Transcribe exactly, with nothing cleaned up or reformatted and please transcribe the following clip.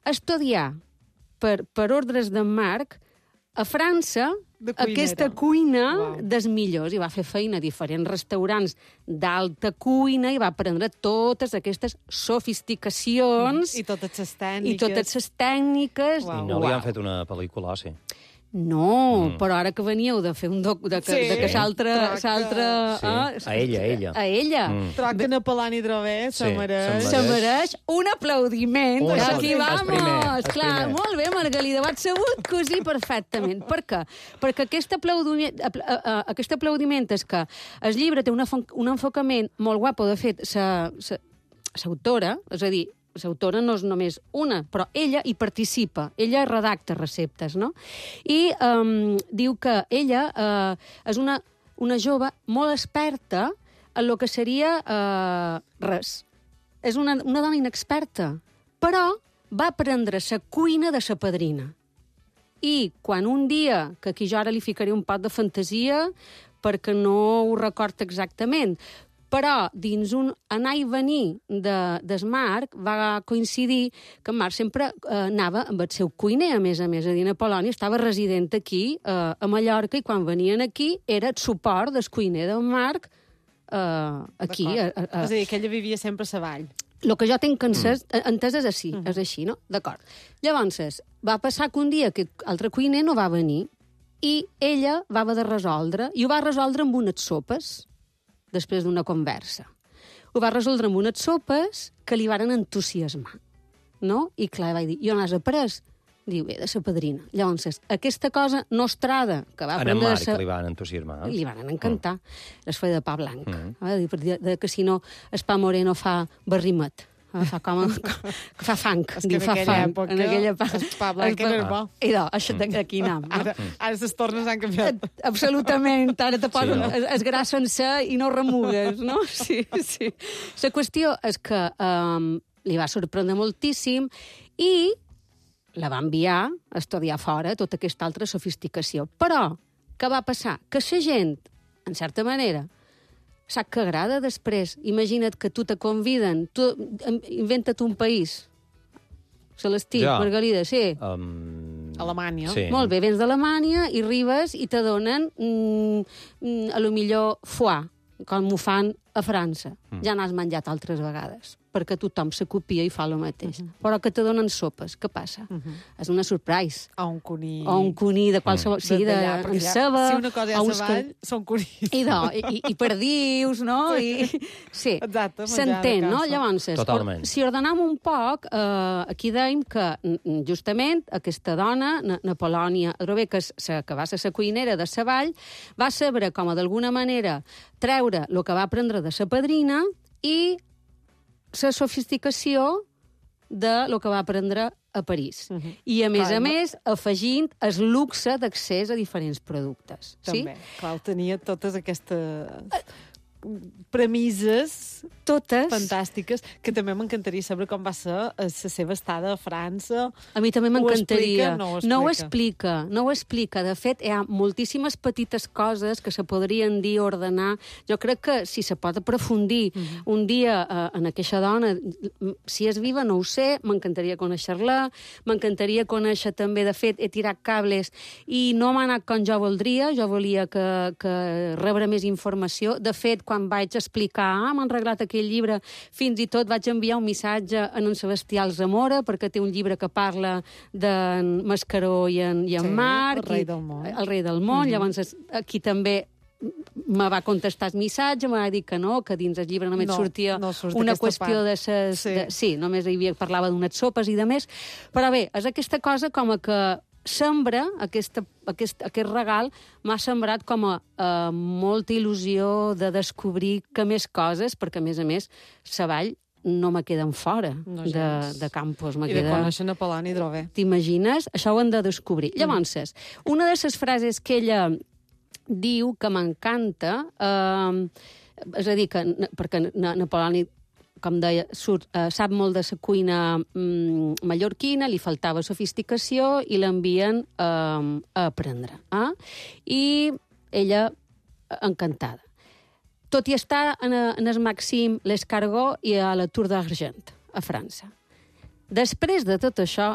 estudiar per, per ordres d'en Marc a França De cuinera. aquesta cuina Wow. dels millors, i va fer feina a diferents restaurants d'alta cuina i va aprendre totes aquestes sofisticacions I totes les tècniques. i totes les tècniques. Uau. I no li Uau. han fet una pel·lícula, sí. No, mm. però ara que veníeu de fer un doc... de que, Sí, de que s'altra... però s'altra Sí. ah, A ella, a ella. A ella. Mm. Però que Napolani Drover se Sí, mereix. se'n Se mereix un aplaudiment. Un Aquí aplaudiment. vamos. El primer, el Clar, primer. molt bé, Margalida, ho has sabut cosir perfectament. Per què? Perquè aquest aplaudiment, apl uh, uh, aquest aplaudiment és que el llibre té una, un enfocament molt guapo. De fet, l'autora, és a dir, l'autora no és només una, però ella hi participa, ella redacta receptes, no? I um, diu que ella uh, és una, una jove molt experta en el que seria uh, res. És una, una dona inexperta, però va aprendre la cuina de sa padrina. I quan un dia, que aquí jo ara li ficaré un pot de fantasia perquè no ho recordo exactament, però dins un anar i venir de, des Marc va coincidir que en Marc sempre eh, anava amb el seu cuiner, a més a més. A dir, Napoloni estava resident aquí, eh, a Mallorca, i quan venien aquí era el suport del cuiner del Marc eh, aquí. A, a, a... És a dir, que ella vivia sempre a Savall. El que jo tinc encès, mm. entès és així, Mm. és així, no? D'acord. Llavors, va passar que un dia que altre cuiner no va venir i ella va haver de resoldre, i ho va resoldre amb unes sopes, després d'una conversa. Ho va resoldre amb unes sopes que li varen entusiasmar, no? I clar, va dir, jo n'has après? Diu, bé, de sa padrina. Llavors, aquesta cosa nostrada que va En en aprendre... Marc de sa... li van entusiasmar. Li van encantar. Mm. Es feia de pa blanc. Mm. Va dir, de, de, que si no, el pa moreno fa barrimet. Fa com, com, fa fang. És que Diu, en fa aquella fang. època En aquella pa... el pa blanc era bo. I no, això d'aquí anam. No? Ara, ara les tornes han canviat. Absolutament. Ara te posen Sí, no? sí, no? es gra sencer i no remugues, no? Sí, sí. La qüestió és que um, li va sorprendre moltíssim i la va enviar a estudiar fora tota aquesta altra sofisticació. Però, què va passar? Que la gent, en certa manera, sap que agrada després. Imagina't que tu te conviden, tu inventa't un país. Celestí, Ja. Margalida, sí. Um... Alemanya. Sí. Molt bé, vens d'Alemanya i arribes i te donen, mm, mm, a lo millor, foie, com ho fan a França. Mm. Ja n'has menjat altres vegades, perquè tothom se copia i fa el mateix. Uh -huh. Però que te donen sopes, què passa? Uh -huh. És una surprise. O un cuní. O un cuní de qualsevol... Mm. Sí, de, d'allà, perquè en allà, ceba... Si una cosa hi ha o a uns Savall, són cunís. I, no, i, i perdius, no? I, sí, Exacte, menjar s'entén, de no? casa. Llavors, Totalment. si ordenam un poc, eh, aquí dèiem que mm, justament aquesta dona, Na Napolònia Drover, que, és, sa, que va ser la cuinera de Savall, va saber com a d'alguna manera treure el que va aprendre de sa padrina i la sofisticació de lo que va aprendre a París. Uh -huh. I, a més Clar, a no? més, afegint el luxe d'accés a diferents productes. També. Sí? Clar, tenia totes aquestes premisses Totes. fantàstiques, que també m'encantaria saber com va ser la seva estada a França. A mi també Ho m'encantaria. explica? No ho No ho explica. explica, no ho explica. De fet, hi ha moltíssimes petites coses que se podrien dir, ordenar. Jo crec que si se pot aprofundir mm -hmm. un dia eh, en aquesta dona, si és viva no ho sé, m'encantaria conèixer-la, m'encantaria conèixer també, de fet, he tirat cables i no m'ha anat com jo voldria, jo volia que, que rebre més informació. De fet, quan vaig explicar, ah, m'han arreglat aquell llibre, fins i tot vaig enviar un missatge a en Sebastià Alzamora, perquè té un llibre que parla d'en Mascaró i en, i en Sí, Marc. el rei i, del món. El rei del món. Mm-hmm. Llavors, aquí també me va contestar el missatge, me va dir que no, que dins el llibre només No, sortia no surt una aquesta qüestió part. de ses... Sí. Sí. De, sí, només hi havia, parlava d'unes sopes i de més. Però bé, és aquesta cosa com a que sembra, aquesta, aquest, aquest regal m'ha sembrat com a uh, molta il·lusió de descobrir que més coses, perquè, a més a més, Savall no me queden fora No, de, gens. de Campos. Me I de queda... conèixer Napoloni Drover. T'imagines? Això ho hem de descobrir. Mm. Llavors, una de les frases que ella diu que m'encanta, eh, és a dir, que, perquè Napoloni, com deia, surt, eh, sap molt de la cuina mm, mallorquina, li faltava sofisticació i l'envien eh, a aprendre. Eh? I ella, encantada. Tot i estar en, en el Maxim, l'Escargot i a la Tour d'Argent, a França. Després de tot això,